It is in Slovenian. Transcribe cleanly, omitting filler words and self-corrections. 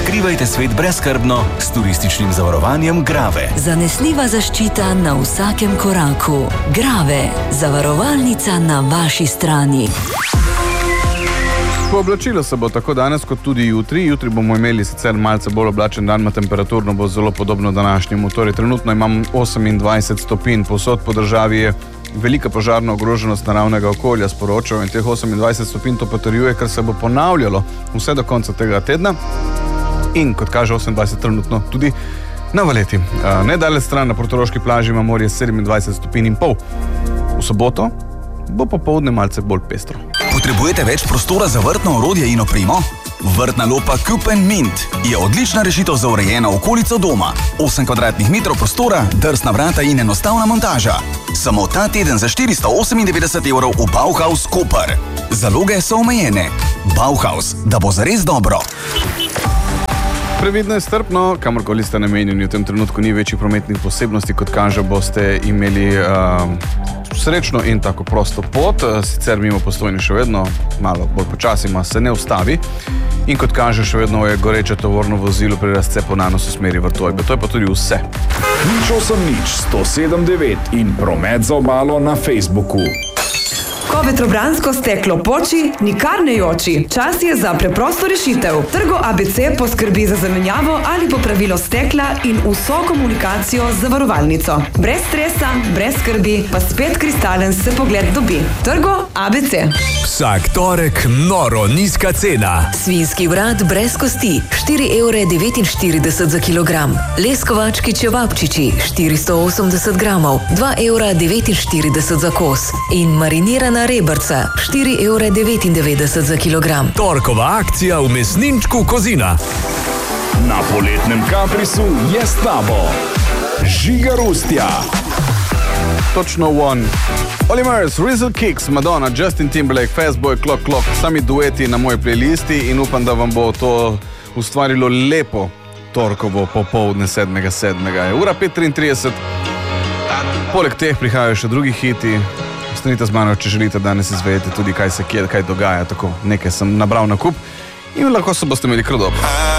Odkrivajte svet brezskrbno s turističnim zavarovanjem Grave. Zanesljiva zaščita na vsakem koraku. Grave, zavarovalnica na vaši strani. Pooblačilo se bo tako danes kot tudi jutri. Jutri bomo imeli sicer malce bolj oblačen dan, temperaturno bo zelo podobno današnjemu. Torej, trenutno imam 28 stopinj, povsod po državi je velika požarna ogroženost naravnega okolja, sporočajo, in teh 28 stopinj to potrjuje, ker se bo ponavljalo vse do konca tega tedna. In kot kaže 28 trenutno tudi na Valeti. Nedaleč stran na portoroški plaži ima morje 27 stopinj in pol. V soboto bo popoldne malce bolj pestro. Potrebujete več prostora za vrtno orodje in opremo? Vrtna lopa Coop & Mint je odlična rešitev za urejeno okolico doma. 8 kvadratnih metrov prostora, drsna vrata in enostavna montaža. Samo ta teden za 498 € v Bauhaus Koper. Zaloge so omejene. Bauhaus, da bo zares dobro. Previdno je strpno, kamorkoli ste namenjeni, v tem trenutku ni večjih prometnih posebnosti, kot kaže, boste imeli srečno in tako prosto pot, sicer mimo Postojne še vedno malo bolj počasima se ne ustavi in kot kaže, še vedno je goreče tovorno vozilo pri razcepu Nanos v smeri Vrtojbe. To je pa tudi vse. 080 in promet za obalo na Facebooku. Ko vetrobransko steklo poči, nikar ne joči. Čas je za preprosto rešitev. Trgo ABC poskrbi za zamenjavo ali popravilo stekla in vso komunikacijo z zavarovalnico. Brez stresa, brez skrbi, pa spet kristalen se pogled dobi. Trgo ABC. Vsak torek noro nizka cena. Svinjski vrat brez kosti, 4,49 € za kilogram. Leskovački čevapčiči, 480 gramov, 2,49 € za kos. In marinirana rebrca, 4,99 € za kilogram. Torkova akcija v mesninčku Kozina. Na poletnem Kaprisu je s tabo Žiga Rustja. Točno one. Oli Murs, Rizzle Kicks, Madonna, Justin Timberlake, Fastboy, Clock Clock, sami dueti na moji playlisti in upam, da vam bo to ustvarilo lepo torkovo popoldne 7.7. Ura 5:33. Poleg teh prihajajo še drugi hiti. Ostanite z mano, če želite danes izvedeti tudi, kaj se kje, kaj dogaja. Tako nekaj sem nabral na kup in lahko se boste imeli kar dobro.